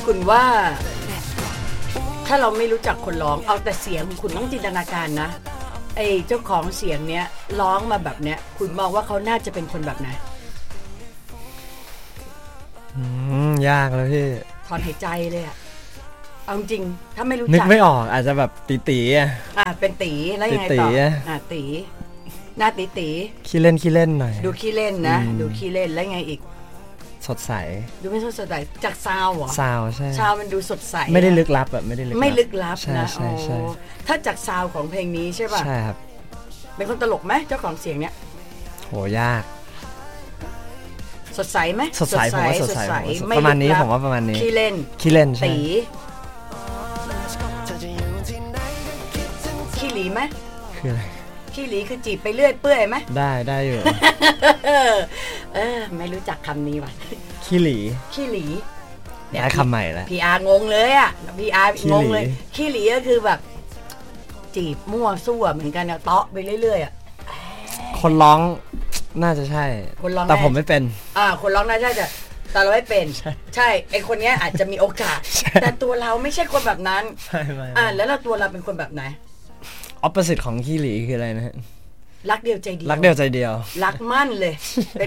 คุณว่าถ้าเราไม่รู้จักคนร้องเอาแต่เสียงคุณต้องจินตนาการนะไอ้เจ้าของเสียงเนี้ยร้องมาแบบเนี้ยคุณมองว่าเขาน่าจะเป็นคนแบบไหนยากเลยพี่ถอนหายใจเลยอะเอาจริงถ้าไม่รู้จักนึกไม่ออกอาจจะแบบตีเป็นตีแล้วยังไงต่อตีหน้าตีขี้เล่นหน่อยดูขี้เล่นนะดูขี้เล่นแล้วไงอีกสดใสดูไม่สดใสจากซาวเหรอซาวใช่ซาวมันดูสดใสไม่ได้ลึกลับแบบไม่ได้ลึกลับนะใช่ถ้าจากซาวของเพลงนี้ใช่ป่ะใช่ครับเป็นคนตลกไหมเจ้าของเสียงเนี้ยโหยากสดใสไหมสดใสผมว่าสดใสประมาณนี้ผมว่าประมาณนี้ขี้เล่นใช่ตีขี้หลีไหมคืออะไรขี้หลีคือจีบไปเรื่อยเปื่อยไหมได้อยู่ไม่รู้จักคำนี้ว่ะขี้หลีได้คำใหม่แล้วพีอาร์งงเลยอ่ะพีอาร์งงเลยขี้หลีก็คือแบบจีบมั่วซั่วเหมือนกันเนี่ยเตาะไปเรื่อยๆอ่ะคนร้องน่าจะใช่แต่ผมไม่เป็นคนร้องน่าจะแต่เราไม่เป็นใช่ไอคนนี้อาจจะมีโอกาสแต่ตัวเราไม่ใช่คนแบบนั้นใช่แล้วเราตัวเราเป็นคนแบบไหน opposite ของขี้หลีคืออะไรนะรักเดียวใจเดียวรักมั่นเลยเป็น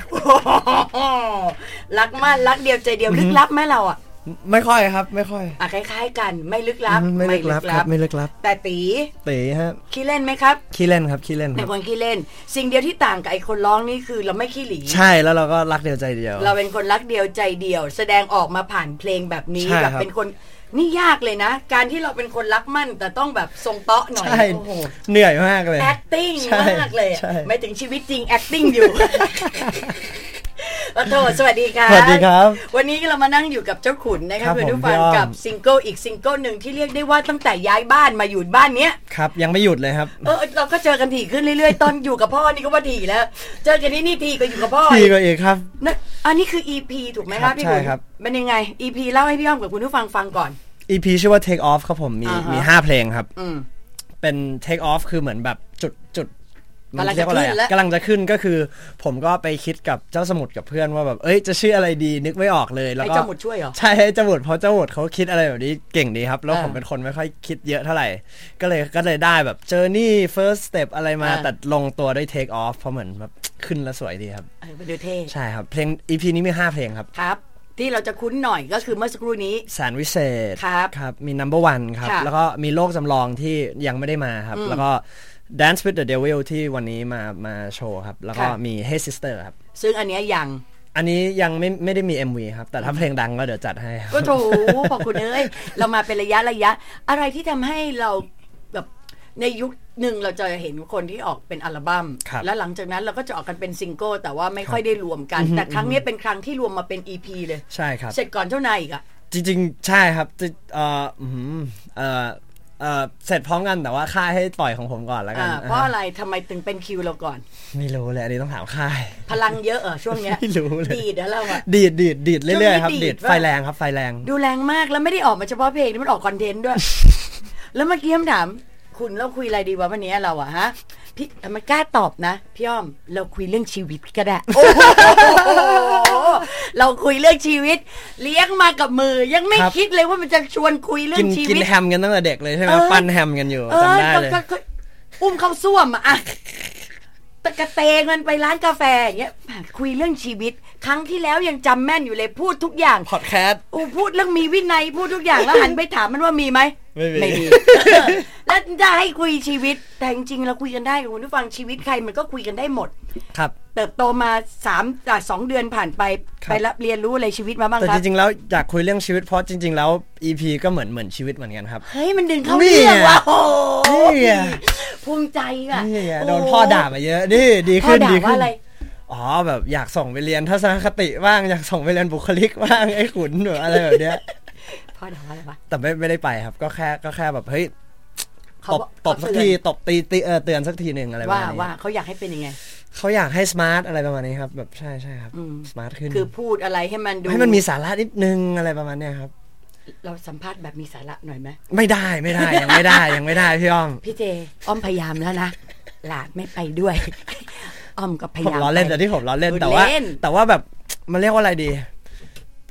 รักมั่นรักเดียวใจเดียวลึกลับไหมเราอ่ะไม่ค่อยครับไม่ค่อยคล้ายๆกันไม่ลึกลับไม่ลึกลับแต่ตีครับขี้เล่นไหมครับขี้เล่นครับเป็นคนขี้เล่นสิ่งเดียวที่ต่างกับไอ้คนร้องนี่คือเราไม่ขี้หลีใช่แล้วเราก็รักเดียวใจเดียวเราเป็นคนรักเดียวใจเดียวแสดงออกมาผ่านเพลงแบบนี้แบบเป็นคนนี่ยากเลยนะการที่เราเป็นคนรักมั่นแต่ต้องแบบทรงเตาะหน่อยโอ้โหเหนื่อยมากเลย acting มากเลยไม่ถึงชีวิตจริง acting อยู่โทษสวัสดีครับสวัสดีครับวันนี้เรามานั่งอยู่กับเจ้าขุนนะครับเพื่อนผู้ฟังกับซิงเกิลอีกซิงเกิลหนึ่งที่เรียกได้ว่าตั้งแต่ย้ายบ้านมาอยู่บ้านเนี้ยครับยังไม่หยุดเลยครับเราก็เจอกันถี่ขึ้นเรื่อยๆตอนอยู่กับพ่อนี่ก็ว่าถี่แล้วเจอกันนี่ถี่ก็อยู่กับพ่อถี่ก็อีกครับอันนี้คือ EP ถูกไหมครับพี่ขุนเป็นยังไง EP เล่าให้พี่อ้อมกับคุณผู้ฟังฟังก่อน EP ชื่อว่า Take Off ครับผมมี5เพลงครับเป็น Take Off คือเหมือนแบบจุดกำลังจะขึ้นแล้วกำลังจะขึ้นก็คือผมก็ไปคิดกับเจ้าสมุดกับเพื่อนว่าแบบจะชื่ออะไรดีนึกไม่ออกเลยแล้วก็ให้เจ้าสมุดช่วยเหรอใช่ให้เจ้าสมุดเพราะเจ้าสมุดเขาคิดอะไรแบบนี้เก่งดีครับแล้วผมเป็นคนไม่ค่อยคิดเยอะเท่าไหร่ก็เลยได้แบบ Journey First Step อะไรมาแต่ลงตัวด้วย Take Off เพราะเหมือนแบบขึ้นแล้วสวยดีครับไปดูเท่ใช่ครับเพลง EP นี้มี5เพลงครับที่เราจะคุ้นหน่อยก็คือเมื่อสักครู่นี้แสนวิเศษครับมี Number 1ครับแล้วก็มีโลกจำลองที่ยังไม่ได้มาครับแล้วก็ Dance with the Devil ที่วันนี้มาโชว์ครับแล้วก็มี Hey Sister ครับซึ่งอันนี้ยังไม่ได้มี MV ครับแต่ถ้าเพลงดังก็เดี๋ยวจัดให้ก็ถูกขอบคุณเรามาเป็นระยะอะไรที่ทำให้เราแบบในยุคหนึ่งเราจะเห็นคนที่ออกเป็นอัลบั้มแล้วหลังจากนั้นเราก็จะออกกันเป็นซิงเกิลแต่ว่าไม่ค่อยได้รวมกันแต่ครั้งนี้เป็นครั้งที่รวมมาเป็น EP เลยใช่ครับเสร็จก่อนเจ้านายอีกอ่ะจริงๆใช่ครับเสร็จพร้อมกันแต่ว่าค่ายให้ปล่อยของผมก่อนแล้วกันเพราะอะไรทำไมถึงเป็นคิวเราก่อนไม่รู้เลยอันนี้ต้องถามค่ายพลังเยอะช่วงเนี้ยไม่รู้เลยดีดแล้วอ่ะดีดเรื่อยๆครับดีดไฟแรงครับไฟแรงดูแรงมากแล้วไม่ได้ออกมาเฉพาะเพลงนี่มันออกคอนเทนต์ด้วยแล้วเมื่อกี้คำถามคุณเราคุยอะไรดีวะวันนี้เราอะฮะพี่มันกล้าตอบนะพี่อ้อมเราคุยเรื่องชีวิตก็ได้เราคุยเรื่องชีวิตเลี้ยงมากับมือยังไม่คิดเลยว่ามันจะชวนคุยเรื่องชีวิตกินแฮมกันตั้งแต่เด็กเลยใช่ไหมปั้นแฮมกันอยู่จำได้เลยอุ้มเข้าส้วมอะตะกะเตงมันไปร้านกาแฟอย่างเงี้ยคุยเรื่องชีวิตครั้งที่แล้วยังจำแม่นอยู่เลยพูดทุกอย่างพอดแคสต์พูดเรื่องมีวินัยพูดทุกอย่างแล้วหันไปถามมันว่ามีไหมไม่มีแล้วจะให้คุยชีวิตแต่จริงๆเราคุยกันได้คุณผู้ฟังชีวิตใครมันก็คุยกันได้หมดครับเติบโตมา2 เดือนผ่านไปรับเรียนรู้อะไรชีวิตมาบ้างครับแต่จริงๆแล้วอยากคุยเรื่องชีวิตเพราะจริงๆแล้ว EP ก็เหมือนชีวิตเหมือนกันครับเฮ้ยมันดึงเข้าเรื่องว่ะโอ้ภูมิใจอ่ะโดนพ่อด่ามาเยอะดีขึ้นแบบอยากส่งไปเรียนทัศนคติบ้างอยากส่งไปเรียนบุคลิกบ้างไอ้ขุนหรืออะไรแบบเนี้ยพ่อด่าอะไรวะแต่ไม่ได้ไปครับก็แค่แบบเฮ้ยตบสักทีตบตีเตือนสักทีนึงอะไรแบบนี้ว่าเขาอยากให้เป็นยังไงเขาอยากให้สมาร์ทอะไรประมาณนี้ครับแบบใช่ครับสมาร์ทขึ้นคือพูดอะไรให้มันดูให้มันมีสาระนิดนึงอะไรประมาณนี้ครับเราสัมภาษณ์แบบมีสาระหน่อยไหมไม่ได้ยังไม่ได้พี่อ้อมพี่เจอ้อมพยายามแล้วนะหลานไม่ไปด้วยอ้อมก็พยายามผมล้อเล่นแต่ที่ผมล้อเล่นแต่ว่าแบบมันเรียกว่าอะไรดี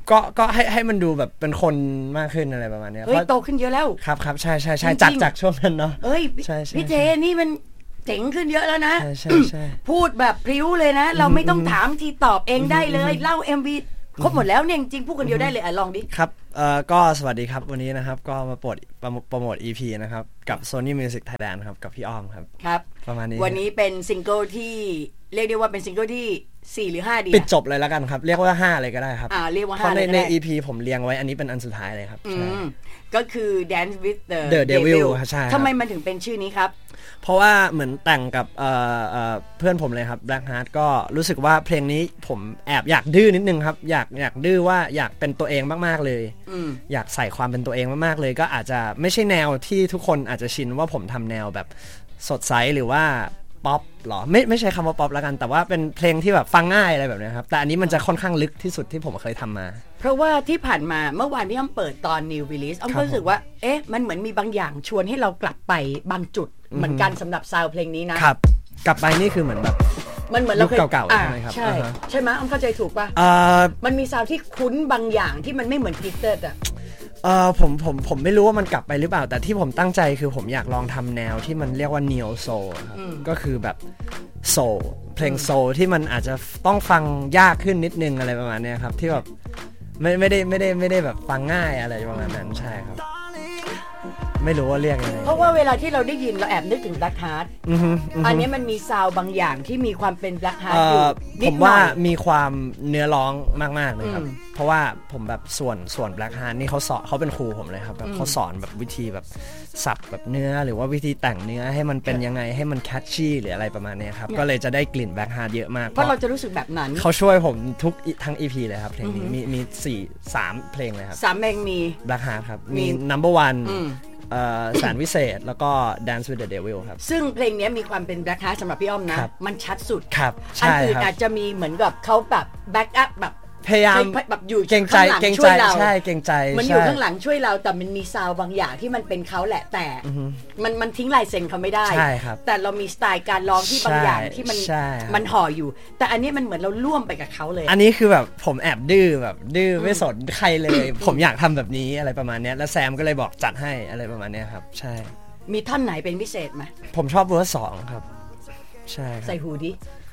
ก็ให้มันดูแบบเป็นคนมากขึ้นอะไรประมาณนี้เฮ้ยโตขึ้นเยอะแล้วครับใช่จากช่วงนั้นเนาะเอ้ยพี่เจนี่มันเจ๋งขึ้นเยอะแล้วนะใช่พูดแบบพริ้วเลยนะเราไม่ต้องถามทีตอบเองได้เลยเล่า MV ครบหมดแล้วเนี่ยจริงๆพูดคนเดียวได้เลยลองดิครับก็สวัสดีครับวันนี้นะครับก็มาโปรโมท EP นะครับกับ Sony Music Thailand ครับกับพี่อ้อมครับประมาณนี้วันนี้เป็นซิงเกิลที่เรียกได้ว่าเป็นซิงเกิลที่4หรือ5ดีปิดจบเลยแล้วกันครับเรียกว่า5เลยก็ได้ครับเรียกว่า5 เพราะใน EP ผมเรียงไว้อันนี้เป็นอันสุดท้ายเลยครับก็คือ Dance with the Devil ใช่ทำไมมันถึงเป็นชื่อนี้ครับเพราะว่าเหมือนแต่งกับเพื่อนผมเลยครับ Black Heart ก็รู้สึกว่าเพลงนี้ผมแอบอยากดื้อนิดนึงครับอยากดื้อว่าอยากเป็นตัวเองมากๆเลยอยากใส่ความเป็นตัวเองมากๆเลยก็อาจจะไม่ใช่แนวที่ทุกคนอาจจะชินว่าผมทำแนวแบบสดใสหรือว่าป๊อปหรอไม่ใช่คำว่าป๊อปแล้วกันแต่ว่าเป็นเพลงที่แบบฟังง่ายอะไรแบบนี้ครับแต่อันนี้มันจะค่อนข้างลึกที่สุดที่ผมเคยทำมาเพราะว่าที่ผ่านมาเมื่อวานพี่อ้อมเปิดตอน New Release อ้อมก็รู้สึกว่ามันเหมือนมีบางอย่างชวนให้เรากลับไปบางจุดเหมือนกันสำหรับซาวด์เพลงนี้นะครับกลับไปนี่คือเหมือนแบบมันเหมือนเราเคยเก่าๆใช่ไหมครับใช่ไหมอ้อมเข้าใจถูกป่ะมันมีซาวด์ที่คุ้นบางอย่างที่มันไม่เหมือนพิเตอร์ผมไม่รู้ว่ามันกลับไปหรือเปล่าแต่ที่ผมตั้งใจคือผมอยากลองทำแนวที่มันเรียกว่า Neo Soul ครับก็คือแบบโซลเพลงโซลที่มันอาจจะต้องฟังยากขึ้นนิดนึงอะไรประมาณนี้ครับที่แบบไม่ได้แบบฟังง่ายอะไรประมาณนั้นใช่ครับไม่รู้ว่าเรียกยังไงเพราะว่าเวลาที่เราได้ยินเราแอบนึกถึง Black Heart อันนี้มันมีซาวบางอย่างที่มีความเป็น Black Heart อยู่ผมว่ามีความเนื้อร้องมากๆเลยครับเพราะว่าผมแบบส่วน Black Heart นี่เขาเป็นครูผมเลยครับแบบเขาสอนแบบวิธีแบบสับแบบเนื้อหรือว่าวิธีแต่งเนื้อให้มันเป็นยังไงให้มัน catchy หรืออะไรประมาณนี้ครับก็เลยจะได้กลิ่น Black Heart เยอะมากเพราะเราจะรู้สึกแบบนั้นเขาช่วยผมทั้ง EP เลยครับเพลงนี้มี3เพลงเลยครับ 3เพลงมี Black Heart ครับมี Number 1แสนวิเศษแล้วก็ Dance with the Devil ครับซึ่งเพลงนี้มีความเป็น Black Heart สำหรับพี่อ้อมนะมันชัดสุดครับอันอื่นอาจจะมีเหมือนกับเขาแบบ back up แบบพยายามแบบอยู่ข้างหลังช่วยเราใช่เกรงใจมันอยู่ข้างหลังช่วยเราแต่มันมีซาวบางอย่างที่มันเป็นเขาแหละแต่มันทิ้งลายเซ็นเขาไม่ได้แต่เรามีสไตล์การร้องที่บางอย่างที่มันห่ออยู่แต่อันนี้มันเหมือนเราร่วมไปกับเขาเลยอันนี้คือแบบผมแอบดื้อไม่สนใครเลยผมอยากทำแบบนี้อะไรประมาณนี้แล้วแซมก็เลยบอกจัดให้อะไรประมาณนี้ครับใช่มีท่อนไหนเป็นพิเศษไหมผมชอบเวอร์ส2ครับใช่ใส่หูดิ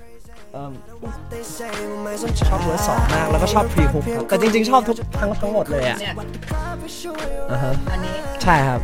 ชอบเวอร์2มากแล้วก็ชอบพรีฮุกแต่จริงๆชอบทั้งหมดเลยอ่ะอันนี้ใช่ครับ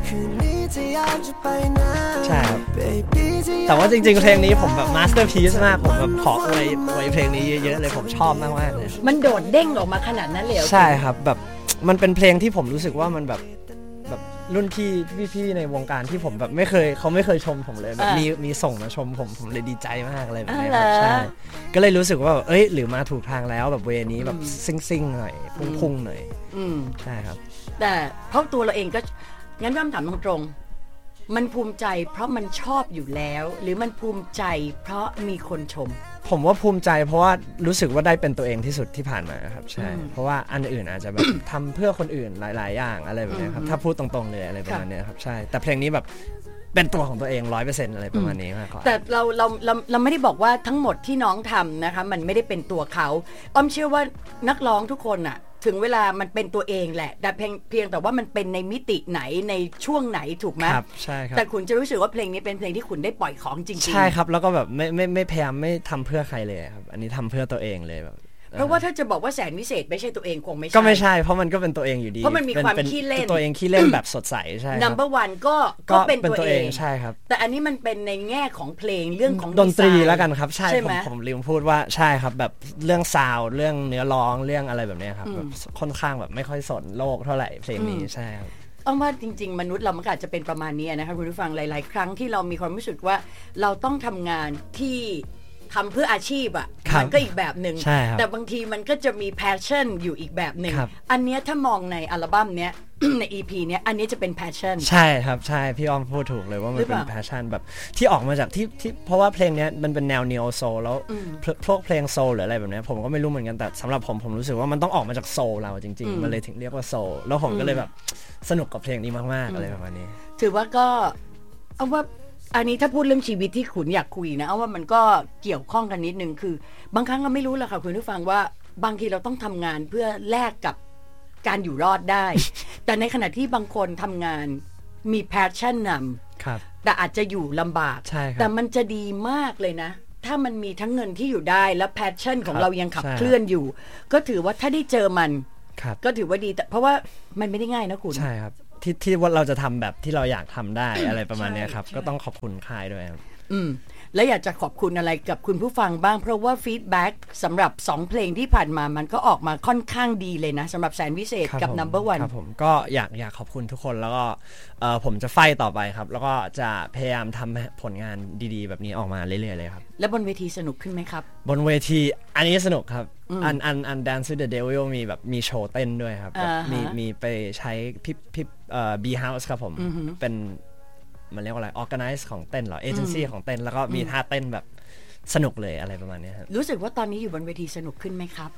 ใช่ครับแต่ว่าจริงๆเพลงนี้ผมแบบมาสเตอร์พีซมากผมแบบขออวยเพลงนี้เยอะๆเลยผมชอบมากๆเลยมันโดดเด้งออกมาขนาดนั้นเลยใช่ครับแบบมันเป็นเพลงที่ผมรู้สึกว่ามันแบบรุ่นพี่ในวงการที่ผมแบบเขาไม่เคยชมผมเลยแบบมีส่งมาชมผมเลยดีใจมากอะไรแบบนี้ครับใช่ก็เลยรู้สึกว่าหรือมาถูกทางแล้วแบบเวนี้แบบซิ่งๆหน่อยพุ่งๆหน่อยใช่ครับแต่เพราะตัวเราเองก็งั้นพี่อ้ำถามตรงๆมันภูมิใจเพราะมันชอบอยู่แล้วหรือมันภูมิใจเพราะมีคนชมผมว่าภูมิใจเพราะว่ารู้สึกว่าได้เป็นตัวเองที่สุดที่ผ่านมาครับใช่เพราะว่าอันอื่นอาจจะแบบทำเพื่อคนอื่นหลายๆอย่างอะไรแบบนี้ครับถ้าพูดตรงๆเลยอะไรประมาณนี้ครับใช่แต่เพลงนี้แบบเป็นตัวของตัวเอง 100% อะไรประมาณนี้มากกว่าแต่เราไม่ได้บอกว่าทั้งหมดที่น้องทำนะคะมันไม่ได้เป็นตัวเขาอ้อมเชื่อว่านักร้องทุกคนอะถึงเวลามันเป็นตัวเองแหละแต่เพียงแต่ว่ามันเป็นในมิติไหนในช่วงไหนถูกไหมครับใช่ครับแต่คุณจะรู้สึกว่าเพลงนี้เป็นเพลงที่คุณได้ปล่อยของจริงๆใช่ครับแล้วก็แบบไม่พยายามไม่ทำเพื่อใครเลยครับอันนี้ทำเพื่อตัวเองเลยแบบเพราะว่าถ้าจะบอกว่าแสนวิเศษไม่ใช่ตัวเองคงไม่ใช่ก็ไม่ใช่เพราะมันก็เป็นตัวเองอยู่ดีเพราะมันมีความขี้เล่นตัวเองขี้เล่นแบบสดใสใช่ Number 1ก็เป็นตัวเองใช่ครับแต่อันนี้มันเป็นในแง่ของเพลงเรื่องของดนตรีแล้วกันครับใช่ผมลืมพูดว่าใช่ครับแบบเรื่องซาวด์เรื่องเนื้อร้องเรื่องอะไรแบบนี้ครับแบบค่อนข้างแบบไม่ค่อยสนโลกเท่าไหร่เพลงนี้ใช่ครับอ้อมว่าจริงๆมนุษย์เรามันอาจจะเป็นประมาณนี้นะคะคุณผู้ฟังหลายๆครั้งที่เรามีความรู้สึกว่าเราต้องทำงานที่ทำเพื่ออาชีพอ่ะมันก็อีกแบบหนึ่งแต่บางทีมันก็จะมี passion อยู่อีกแบบหนึ่งอันเนี้ยถ้ามองในอัลบั้มเนี้ย ใน EP เนี้ยอันนี้จะเป็น passion ใช่ครับใช่พี่อ้อมพูดถูกเลยว่ามันเป็น passion แบบที่ออกมาจากที่เพราะว่าเพลงเนี้ยมันเป็นแนว neo soul แล้วพวกเพลง soul หรืออะไรแบบนี้ผมก็ไม่รู้เหมือนกันแต่สำหรับผมรู้สึกว่ามันต้องออกมาจาก soul เราจริงๆมันเลยถึงเรียกว่า soul แล้วผมก็เลยแบบสนุกกับเพลงนี้มากๆอะไรประมาณนี้ถือว่าก็เอาว่าอันนี้ถ้าพูดเรื่องชีวิตที่ขุนอยากคุยนะเอาว่ามันก็เกี่ยวข้องกันนิดนึงคือบางครั้งเราไม่รู้หรอกค่ะคุณผู้ฟังว่าบางทีเราต้องทำงานเพื่อแลกกับการอยู่รอดได้ แต่ในขณะที่บางคนทำงานมี passion นำแต่อาจจะอยู่ลำบากแต่มันจะดีมากเลยนะถ้ามันมีทั้งเงินที่อยู่ได้และ passion ของเรายังขับเคลื่อนอยู่ก็ถือว่าถ้าได้เจอมันก็ถือว่าดีแต่เพราะว่ามันไม่ได้ง่ายนะคุณใช่ครับที่ว่าเราจะทำแบบที่เราอยากทำได้ อะไรประมาณนี้ครับก็ต้องขอบคุณค่ายด้วยครับและอยากจะขอบคุณอะไรกับคุณผู้ฟังบ้างเพราะว่าฟีดแบ็กสำหรับ2เพลงที่ผ่านมามันก็ออกมาค่อนข้างดีเลยนะสำหรับแสนวิเศษกับ Number One ครับผมก็อยากขอบคุณทุกคนแล้วก็ผมจะไฟต่อไปครับแล้วก็จะพยายามทำผลงานดีๆแบบนี้ออกมาเรื่อยๆเลยครับแล้วบนเวทีสนุกขึ้นไหมครับบนเวทีอันนี้สนุกครับอัน Dance with the Devil มีโชว์เต้นด้วยครับมีไปใช้พี่B House ครับผมเป็นมันเรียกว่าอะไร organize ของเต้นเหรอ agency ของเต้นแล้วก็มีท่าเต้นแบบสนุกเลยอะไรประมาณนี้ครับรู้สึกว่าตอนนี้อยู่บนเวทีสนุกขึ้นไหมครับ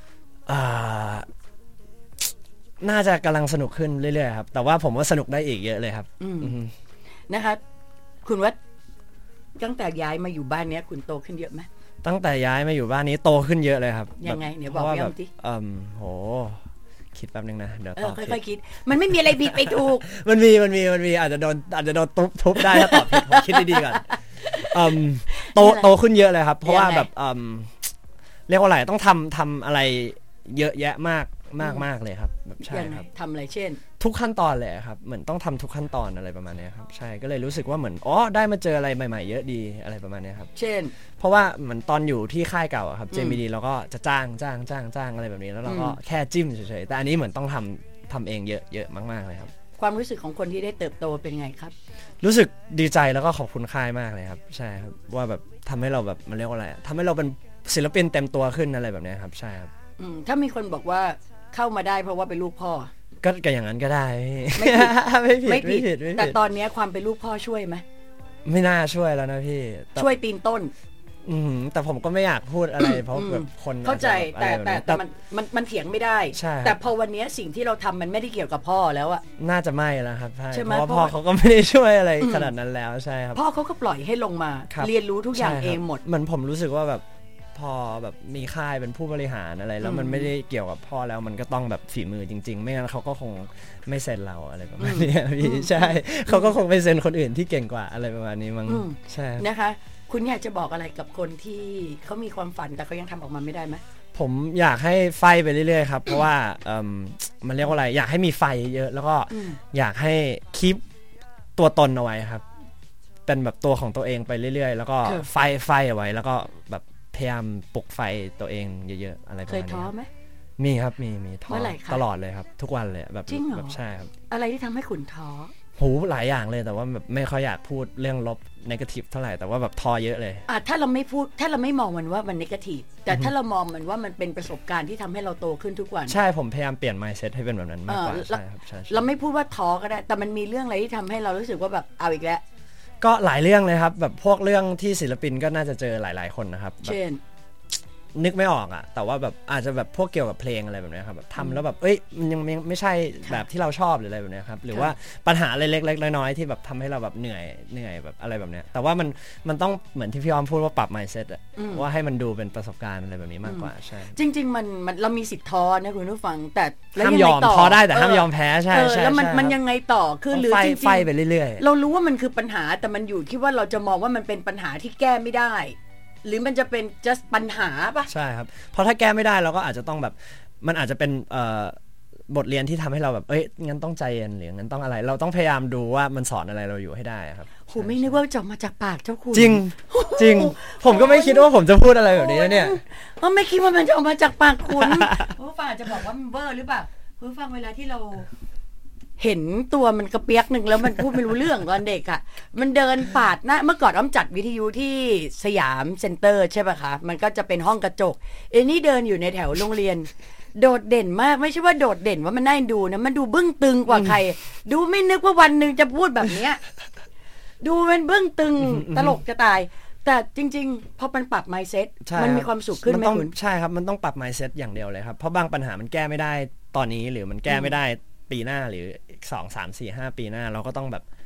น่าจะกำลังสนุกขึ้นเรื่อยๆครับแต่ว่าผมว่าสนุกได้อีกเยอะเลยครับนะคะคุณว่าตั้งแต่ย้ายมาอยู่บ้านนี้คุณโตขึ้นเยอะไหมตั้งแต่ย้ายมาอยู่บ้านนี้โตขึ้นเยอะเลยครับยังไงเนี่ยบอกย้ำสิโหคิดแป๊บนึงนะเดี๋ยวค่อยๆคิดมันไม่มีอะไรผิดไปถูกมันมีอาจจะโดนทุบได้ถ้าตอบผิดผมคิดดีๆก่อนโตขึ้นเยอะเลยครับเพราะว่าแบบเรียกว่าอะไรต้องทำอะไรเยอะแยะมากเลยครับแบบใช่ครับทำอะไรเช่นทุกขั้นตอนเลยครับเหมือนต้องทำทุกขั้นตอนอะไรประมาณนี้ครับใช่ก็เลยรู้สึกว่าเหมือนได้มาเจออะไรใหม่ๆเยอะดีอะไรประมาณนี้ครับเช่นเพราะว่าเหมือนตอนอยู่ที่ค่ายเก่าครับ JMD เราก็จะจ้างอะไรแบบนี้แล้วเราก็แค่จิ้มเฉยๆแต่อันนี้เหมือนต้องทำเองเยอะมากๆเลยครับความรู้สึกของคนที่ได้เติบโตเป็นไงครับรู้สึกดีใจแล้วก็ขอบคุณค่ายมากเลยครับใช่ครับว่าแบบทำให้เราแบบมันเรียกว่าอะไรทำให้เราเป็นศิลปินเต็มตัวขึ้นอะไรแบบนี้ครับใช่ครับถ้ามีคนบอกว่าเข้ามาได้เพราะว่าเป็นลูกพ่อก็อย่างนั้นก็ได้ไม่ผิดแต่ตอนนี้ความเป็นลูกพ่อช่วยไหมไม่น่าช่วยแล้วนะพี่ช่วยตีนต้นแต่ผมก็ไม่อยากพูดอะไรเพราะแบบคนเข้าใจแต่มันเถียงไม่ได้แต่พอวันนี้สิ่งที่เราทำมันไม่ได้เกี่ยวกับพ่อแล้วอะน่าจะไม่แล้วครับใช่เพราะว่าพ่อเขาก็ไม่ได้ช่วยอะไรขนาดนั้นแล้วใช่ครับพ่อเขาก็ปล่อยให้ลงมาเรียนรู้ทุกอย่างเองหมดเหมือนผมรู้สึกว่าแบบพอแบบมีค่ายเป็นผู้บริหารอะไรแล้วมันไม่ได้เกี่ยวกับพ่อแล้วมันก็ต้องแบบฝีมือจริงๆไม่งั้นเขาก็คงไม่เซ็นเราอะไรประมาณนี้พี่ใช่เขาก็คงไปเซ็นคนอื่นที่เก่งกว่าอะไรประมาณนี้มั้งใช่นะคะคุณอยากจะบอกอะไรกับคนที่เขามีความฝันแต่เขายังทำออกมาไม่ได้ไหมผมอยากให้ไฟไปเรื่อยๆครับเพราะว่ามันเรียกว่าอะไรอยากให้มีไฟเยอะแล้วก็อยากให้คีปตัวตนเอาไว้ครับเป็นแบบตัวของตัวเองไปเรื่อยๆแล้วก็ไฟเอาไว้แล้วก็แบบพยายามปลุกไฟตัวเองเยอะๆอะไรประมาณนี้เคยท้อไหมมีครับมีท้อตลอดเลยครับทุกวันเลยแบบใช่ครับอะไรที่ทำให้คุณท้อโหหลายอย่างเลยแต่ว่าแบบไม่ค่อยอยากพูดเรื่องลบเนกาทีฟเท่าไหร่แต่ว่าแบบท้อเยอะเลยถ้าเราไม่พูดถ้าเราไม่มองมันว่ามันเนกาทีฟแต่ถ้าเรามองมันว่ามันเป็นประสบการณ์ที่ทำให้เราโตขึ้นทุกวันใช่ผมพยายามเปลี่ยน mindset ให้เป็นแบบนั้นมากกว่าใช่ครับใช่เราไม่พูดว่าท้อก็ได้แต่มันมีเรื่องอะไรที่ทำให้เรารู้สึกว่าแบบเอาอีกแล้วก็หลายเรื่องเลยครับแบบพวกเรื่องที่ศิลปินก็น่าจะเจอหลายๆคนนะครับเช่นนึกไม่ออกอ่ะแต่ว่าแบบอาจจะแบบพวกเกี่ยวกับเพลงอะไรแบบนี้ครับแบบทำแล้วแบบมันยังไม่ใช่แบบที่เราชอบหรืออะไรแบบนี้ครับหรือว่าปัญหาเล็กๆน้อยๆที่แบบทำให้เราแบบเหนื่อยแบบอะไรแบบนี้แต่ว่ามันต้องเหมือนที่พี่ออมพูดว่าปรับ mindset อ่ะว่าให้มันดูเป็นประสบการณ์อะไรแบบนี้มากกว่าใช่จริงๆมันเรามีสิทธิ์ท้อนะคุณผู้ฟังแต่ห้ามยอมท้อได้แต่ห้ามยอมแพ้ใช่แล้วมันยังไงต่อคือหรือจริงๆไฟไปเรื่อยๆเรารู้ว่ามันคือปัญหาแต่มันอยู่ที่ว่าเราจะมองว่ามันเป็นปัญหาที่แก้ไม่ได้หรือมันจะเป็น just ปัญหาป่ะใช่ครับเพราะถ้าแก้ไม่ได้เราก็อาจจะต้องแบบมันอาจจะเป็นบทเรียนที่ทำให้เราแบบงั้นต้องใจเย็นหรืองั้นต้องอะไรเราต้องพยายามดูว่ามันสอนอะไรเราอยู่ให้ได้ครับโหไม่นึกว่าจะมาจากปากเจ้าคุณจริงผมก็ไม่คิดว่าผมจะพูดอะไรแบบนี้เนี่ยไม่คิดว่ามันจะออกมาจากปากคุณผู้ฟังอาจจะบอกว่ามันเวอร์หรือเปล่าผู้ฟังเวลาที่เราเห็นตัวมันกระเปียกหนึ่งแล้วมันพูดไม่รู้เรื่องตอนเด็กอ่ะมันเดินปาดหน้าเมื่อก่อนอ้อมจัดวิทยุที่สยามเซ็นเตอร์ใช่ป่ะคะมันก็จะเป็นห้องกระจกนี่เดินอยู่ในแถวโรงเรียนโดดเด่นมากไม่ใช่ว่าโดดเด่นว่ามันน่าดูนะมันดูบึ้งตึงกว่าใครดูไม่นึกว่าวันหนึ่งจะพูดแบบเนี้ยดูเป็นบึ้งตึงตลกจะตายแต่จริงๆพอมันปรับ mindset มันมีความสุขขึ้นไหมคุณใช่ครับมันต้องปรับ mindset อย่างเดียวเลยครับเพราะบางปัญหามันแก้ไม่ได้ตอนนี้หรือมันแก้ไม่ได้ปีหน้าหรือ2 3 4 5ปีหน้าเราก็ต้องแบบพ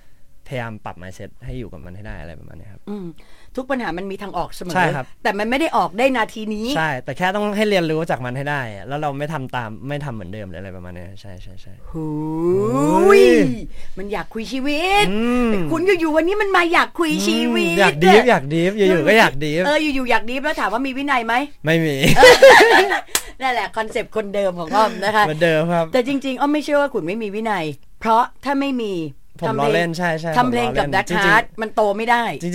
พยายามปรับ mindset ให้อยู่กับมันให้ได้อะไรประมาณนี้ครับทุกปัญหามันมีทางออกเสมอใช่ครับแต่มันไม่ได้ออกได้นาทีนี้ใช่แต่แค่ต้องให้เรียนรู้จากมันให้ได้แล้วเราไม่ทำเหมือนเดิมอะไรประมาณนี้ใช่หูยมันอยากคุยชีวิตคุณอยู่ๆวันนี้มันมาอยากคุยชีวิตอยากดีฟอยู่ๆก็อยากดีฟอยู่ๆอยากดีฟแล้วถามว่ามีวินัยไหมไม่มีนั่นแหละคอนเซปต์คนเดิมของอ้อมนะคะเหมือนเดิมครับแต่จริงๆอ้อมไม่เชื่อว่าคุณไม่มีวินัยเพราะถ้าไม่มีผมล้อเล่นใช่ทำเพลงกับดักฮาร์ดมันโตไม่ได้